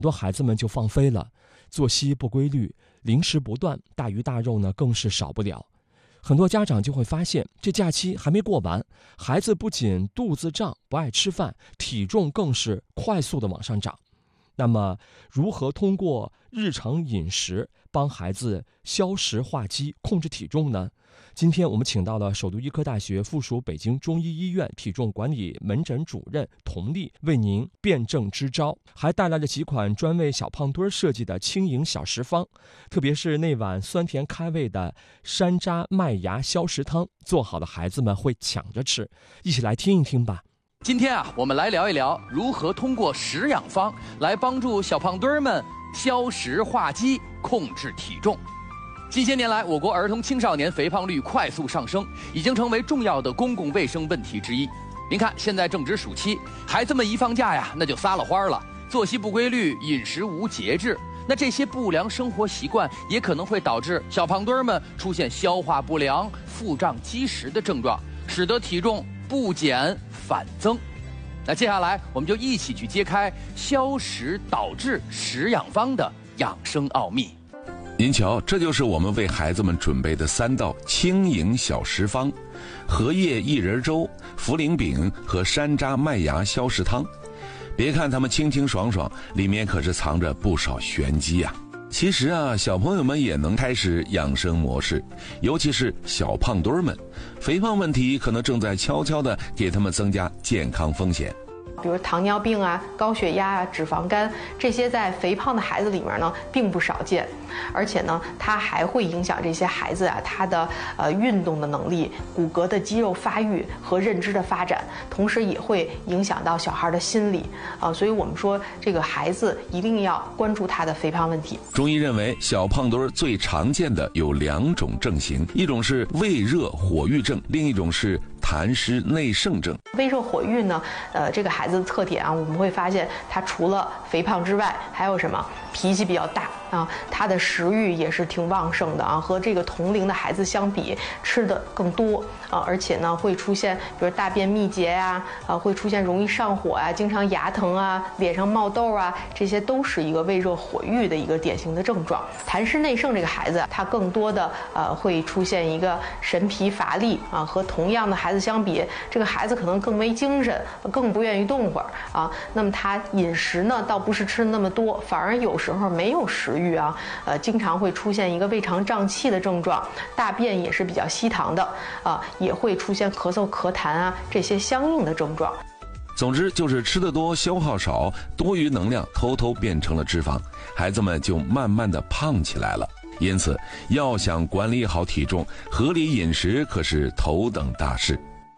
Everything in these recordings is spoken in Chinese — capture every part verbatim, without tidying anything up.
很多孩子们就放飞了，作息不规律，零食不断，大鱼大肉呢更是少不了。很多家长就会发现，这假期还没过完，孩子不仅肚子胀，不爱吃饭，体重更是快速的往上涨。那么如何通过日常饮食帮孩子消食化积，控制体重呢？今天我们请到了首都医科大学附属北京中医医院体重管理门诊主任佟丽，为您辨证支招，还带来了几款专为小胖墩设计的轻盈小食方，特别是那碗酸甜开胃的山楂麦芽消食汤，做好的孩子们会抢着吃，一起来听一听吧。 今天啊，我们来聊一聊如何通过食养方来帮助小胖墩儿们消食化积，控制体重。近些年来，我国儿童青少年肥胖率快速上升，已经成为重要的公共卫生问题之一。您看，现在正值暑期，孩子们一放假呀，那就撒了欢了，作息不规律，饮食无节制。那这些不良生活习惯也可能会导致小胖墩儿们出现消化不良、腹胀积食的症状，使得体重不减反增。那接下来我们就一起去揭开消食导致食养方的养生奥秘。 您瞧，这就是我们为孩子们准备的三道轻盈小食方：荷叶薏仁粥、茯苓饼和山楂麦芽消食汤。别看它们清清爽爽，里面可是藏着不少玄机啊。其实啊，小朋友们也能开始养生模式，尤其是小胖墩儿们，肥胖问题可能正在悄悄地给他们增加健康风险。 比如糖尿病啊、高血压啊、脂肪肝，这些在肥胖的孩子里面呢并不少见，而且呢，它还会影响这些孩子啊他的呃运动的能力、骨骼的肌肉发育和认知的发展，同时也会影响到小孩的心理啊、呃，所以我们说这个孩子一定要关注他的肥胖问题。 中医认为，小胖墩儿最常见的有两种症型，一种是胃热火郁症，另一种是痰湿内盛症。 胃热火郁呢，呃，这个孩子的特点啊，我们会发现他除了肥胖之外，还有什么？脾气比较大啊，他的食欲也是挺旺盛的啊，和这个同龄的孩子相比，吃的更多啊，而且呢会出现比如大便秘结呀、啊，啊会出现容易上火啊，经常牙疼啊，脸上冒痘啊，这些都是一个胃热火郁的一个典型的症状。痰湿内盛这个孩子，他更多的呃会出现一个神疲乏力啊，和同样的孩子相比，这个孩子可能更没精神，更不愿意动会儿啊。那么他饮食呢，倒不是吃的那么多，反而有时候没有食欲啊，呃，经常会出现一个胃肠胀气的症状，大便也是比较稀溏的啊，也会出现咳嗽、咳痰啊这些相应的症状。 总之就是吃得多，消耗少，多余能量偷偷变成了脂肪，孩子们就慢慢的胖起来了。因此，要想管理好体重，合理饮食可是头等大事。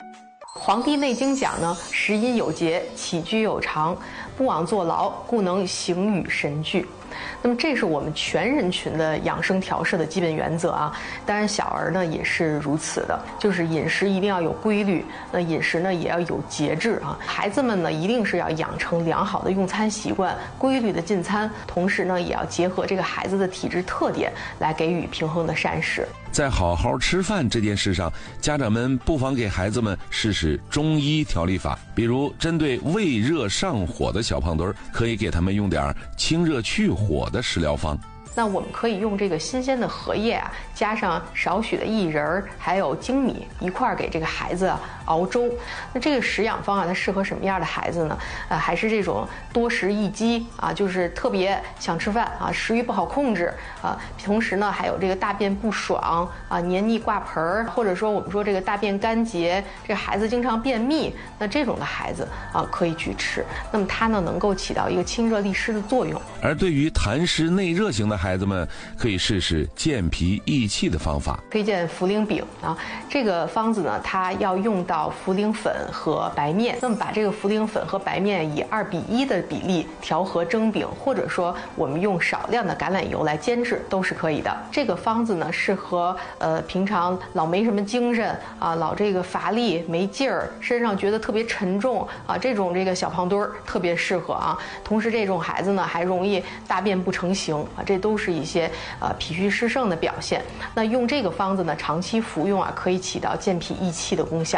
《黄帝内经》讲呢，食饮有节，起居有常，不枉坐牢，故能形与神俱。那么这是我们全人群的养生调摄的基本原则啊，当然小儿呢也是如此的，就是饮食一定要有规律，那饮食呢也要有节制啊。孩子们呢一定是要养成良好的用餐习惯，规律的进餐，同时呢也要结合这个孩子的体质特点来给予平衡的膳食。 在好好吃饭这件事上，家长们不妨给孩子们试试中医调理法，比如针对胃热上火的小胖墩儿，可以给他们用点清热去火的食疗方。 那我们可以用这个新鲜的荷叶啊，加上少许的薏仁儿，还有粳米一块儿给这个孩子熬粥。那这个食养方啊，它适合什么样的孩子呢？呃，还是这种多食易饥啊，就是特别想吃饭啊，食欲不好控制啊，同时呢还有这个大便不爽啊，黏腻挂盆儿，或者说我们说这个大便干结，这个孩子经常便秘，那这种的孩子啊可以去吃。那么它呢能够起到一个清热利湿的作用。 而对于痰湿内热型的孩子们，可以试试健脾益气的方法。 推荐茯苓饼啊，这个方子呢，它要用到茯苓粉和白面。那么把这个茯苓粉和白面以二比一的比例调和蒸饼，或者说我们用少量的橄榄油来煎制，都是可以的。这个方子呢，适合呃平常老没什么精神啊，老这个乏力没劲儿，身上觉得特别沉重啊，这种这个小胖墩儿特别适合啊。同时这种孩子呢，还容易大便不成形啊，这都是一些呃脾虚湿盛的表现。那用这个方子呢，长期服用啊，可以起到健脾益气的功效。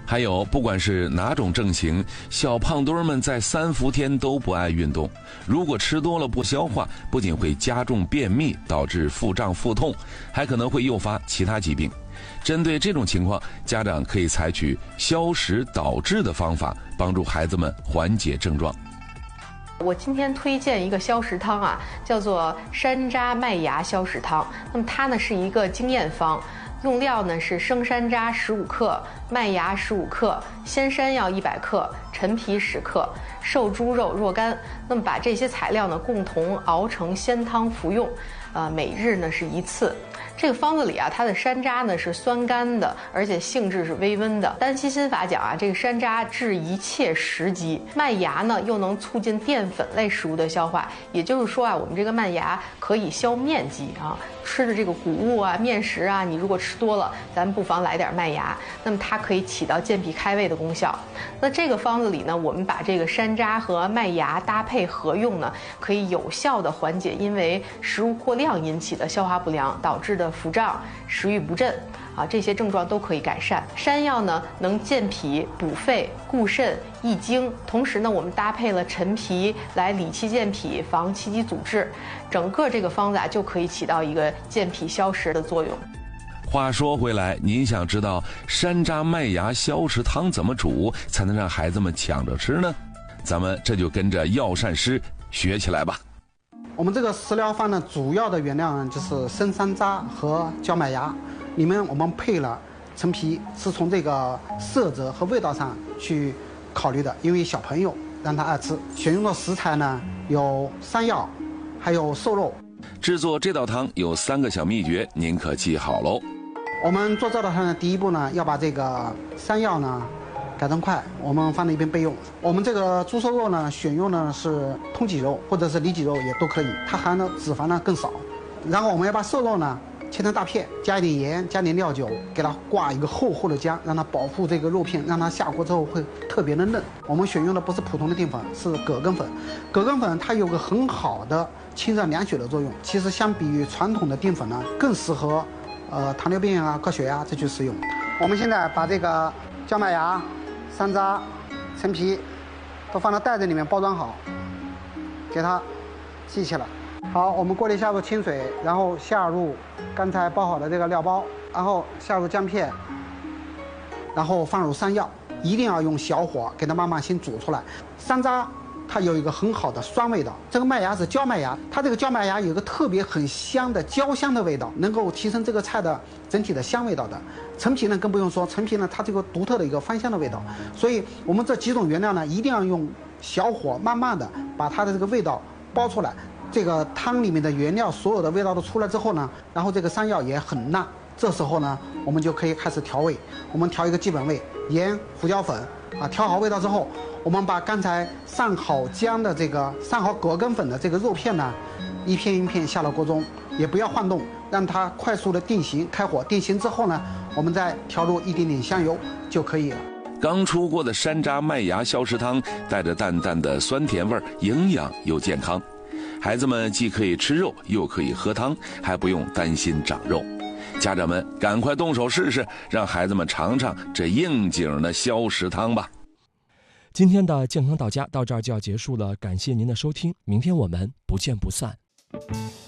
还有，不管是哪种症型，小胖墩儿们在三伏天都不爱运动。如果吃多了不消化，不仅会加重便秘，导致腹胀腹痛，还可能会诱发其他疾病。针对这种情况，家长可以采取消食导滞的方法，帮助孩子们缓解症状。 我今天推荐一个消食汤啊，叫做山楂麦芽消食汤。那么它呢是一个经验方。用料呢是生山楂十五克、麦芽十五克、鲜山药一百克、陈皮十克、瘦猪肉若干。那么把这些材料呢共同熬成鲜汤服用，呃，每日呢是一次。这个方子里啊，它的山楂呢是酸甘的，而且性质是微温的。单七心法讲啊，这个山楂治一切食疾，麦芽呢又能促进淀粉类食物的消化，也就是说啊，我们这个麦芽可以消面积啊。吃的这个谷物啊、面食啊，你如果吃多了，咱们不妨来点麦芽，那么它可以起到健脾开胃的功效。那这个方子里呢，我们把这个山楂和麦芽搭配合用呢，可以有效的缓解因为食物过量引起的消化不良导致的腹胀、食欲不振啊，这些症状都可以改善。山药呢能健脾补肺、固肾、益精，同时呢我们搭配了陈皮来理气健脾、防气机阻滞，整个这个方子啊就可以起到一个健脾消食的作用。 话说回来，您想知道山楂麦芽消食汤怎么煮才能让孩子们抢着吃呢？咱们这就跟着药膳师学起来吧。 我们这个食疗方呢，主要的原料呢就是生山楂和焦麦芽，里面我们配了陈皮，是从这个色泽和味道上去考虑的，因为小朋友让他爱吃。选用的食材呢有山药，还有瘦肉。 制作这道汤有三个小秘诀，您可记好喽。 我们做这道汤的第一步呢，要把这个山药呢改成块，我们放在一边备用。我们这个猪瘦肉呢，选用的是通脊肉或者是里脊肉也都可以，它含的脂肪呢更少。然后我们要把瘦肉呢切成大片，加一点盐，加点料酒，给它挂一个厚厚的浆，让它保护这个肉片，让它下锅之后会特别的嫩。我们选用的不是普通的淀粉，是葛根粉。葛根粉它有个很好的清热凉血的作用，其实相比于传统的淀粉呢，更适合呃糖尿病啊、高血压这去使用。我们现在把这个焦麦芽、山楂、陈皮都放到袋子里面包装好，给它系起来。好，我们锅里下入清水，然后下入刚才包好的这个料包，然后下入姜片，然后放入山药，一定要用小火给它慢慢先煮出来。山楂它有一个很好的酸味道，这个麦芽是焦麦芽，它这个焦麦芽有一个特别很香的焦香的味道，能够提升这个菜的整体的香味道的。陈皮呢更不用说，陈皮呢它这个独特的一个芳香的味道，所以我们这几种原料呢一定要用小火慢慢的把它的这个味道包出来。这个汤里面的原料所有的味道都出来之后呢，然后这个山药也很辣，这时候呢我们就可以开始调味。我们调一个基本味，盐、胡椒粉啊，调好味道之后，我们把刚才上好姜的这个上好葛根粉的这个肉片呢，一片一片下到锅中，也不要晃动，让它快速的定型。开火定型之后呢，我们再调入一点点香油就可以了。 刚出锅的山楂麦芽消食汤带着淡淡的酸甜味，营养又健康。孩子们既可以吃肉，又可以喝汤，还不用担心长肉。家长们赶快动手试试，让孩子们尝尝这应景的消食汤吧。 今天的健康到家到这儿就要结束了，感谢您的收听，明天我们不见不散。